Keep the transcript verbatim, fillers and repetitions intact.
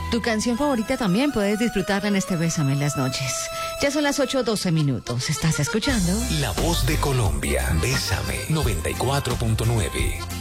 Tu canción favorita también puedes disfrutarla en este Bésame en las noches. Ya son las ocho doce minutos. ¿Estás escuchando? La Voz de Colombia. Bésame noventa y cuatro punto nueve.